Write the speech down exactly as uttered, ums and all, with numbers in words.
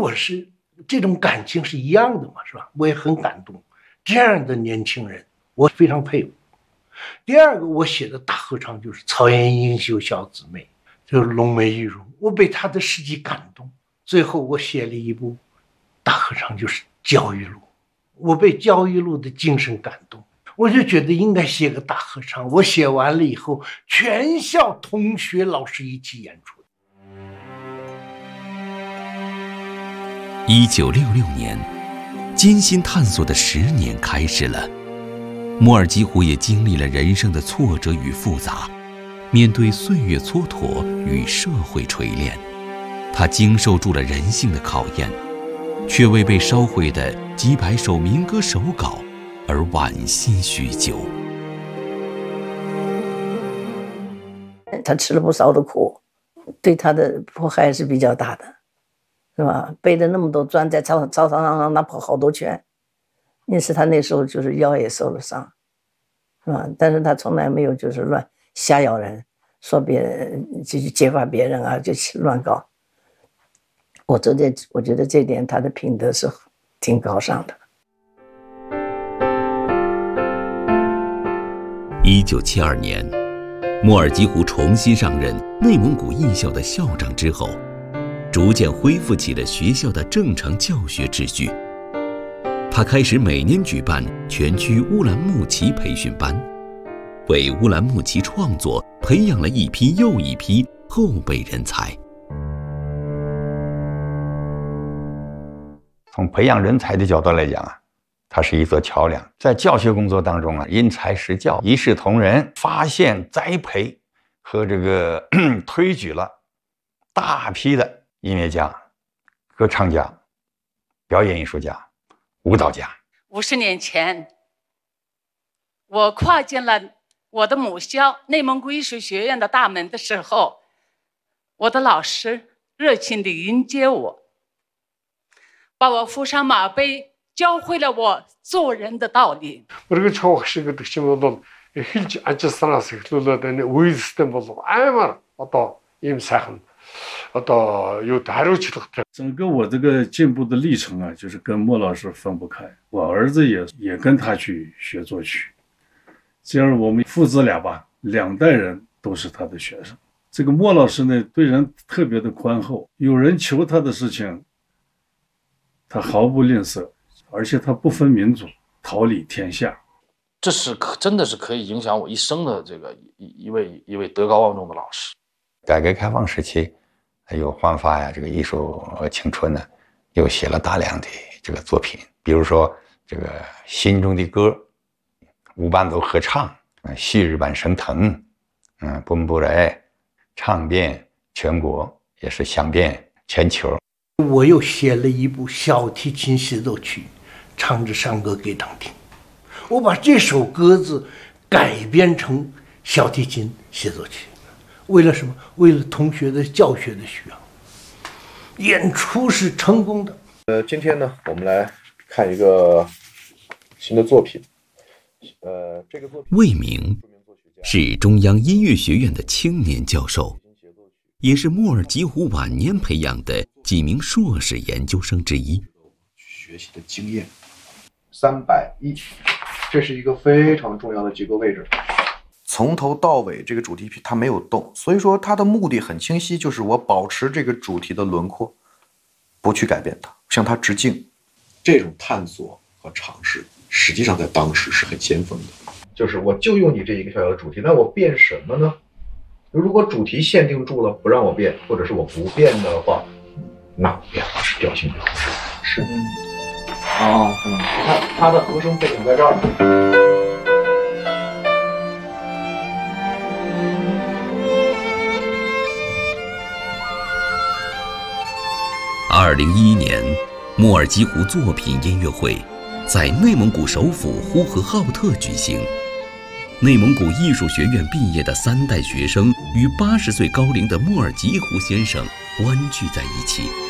我是这种感情是一样的嘛，是吧？我也很感动，这样的年轻人我非常佩服。第二个我写的大合唱就是草原英秀小姊妹，就是龙梅玉容，我被她的事迹感动。最后我写了一部大合唱，就是焦裕禄，我被焦裕禄的精神感动，我就觉得应该写个大合唱。我写完了以后，全校同学老师一起演出。 一九六六年，艰辛探索的十年开始了。莫尔基湖也经历了人生的挫折与复杂，面对岁月蹉跎与社会锤炼，他经受住了人性的考验，却为被烧毁的几百首民歌手稿而惋惜许久。 他吃了不少的苦，对他的迫害是比较大的，是吧？背着那么多砖在操操场上让他跑好多圈，因此他那时候就是腰也受了伤，是吧？但是他从来没有就是乱瞎咬人，说别人就去揭发别人啊，就乱搞。我觉得我觉得这点他的品德是挺高尚的。 一九七二年，莫尔基湖重新上任内蒙古艺校的校长之后，逐渐恢复起了学校的正常教学秩序。他开始每年举办全区乌兰牧骑培训班，为乌兰牧骑创作培养了一批又一批后备人才。 从培养人才的角度来讲啊，它是一座桥梁，在教学工作当中啊，因材施教，一视同仁，发现、栽培和这个推举了大批的音乐家、歌唱家、表演艺术家、舞蹈家。 五十年前，我跨进了我的母校内蒙古艺术学院的大门的时候，我的老师热情地迎接我，把我扶上马背，教会了我做人的道理。 우리가 처음에 그때쯤은 hilж 앉아서나서 흘러다니는 우리 시스템 보고 아마 어떤 임 사한 어떤 요 다루치도 整个我这个进步的历程啊，就是跟莫老师分不开。我儿子也也跟他去学作曲，这样我们父子俩吧，两代人都是他的学生。这个莫老师呢，对人特别的宽厚，有人求他的事情，他毫不吝啬，而且他不分民族，桃李天下。 这是可真的是可以影响我一生的这个一一位一位德高望重的老师。 改革开放时期，有焕发呀这个艺术青春呢，又写了大量的这个作品，比如说这个心中的歌，无伴奏合唱，昔日版升腾，嗯，奔波来，唱遍全国，也是响遍全球。 我又写了一部小提琴协奏曲，唱着山歌给党听。我把这首歌子改编成小提琴协奏曲，为了什么？为了同学的教学的需要。演出是成功的。 呃，今天呢，我们来看一个新的作品。呃，这个作品魏明是中央音乐学院的青年教授，也是莫尔基湖晚年培养的几名硕士研究生之一。 学习的经验，三百一，这是一个非常重要的几个位置。从头到尾，这个主题它没有动，所以说它的目的很清晰，就是我保持这个主题的轮廓，不去改变它，向它致敬。这种探索和尝试，实际上在当时是很先锋的。就是我就用你这一个小小的主题，那我变什么呢？如果主题限定住了，不让我变，或者是我不变的话，那变化是调性表示是。哦，嗯，它它的和声背景在这儿。 二零一一年，莫尔基湖作品音乐会在内蒙古首府呼和浩特举行。内蒙古艺术学院毕业的三代学生与八十岁高龄的莫尔基湖先生欢聚在一起。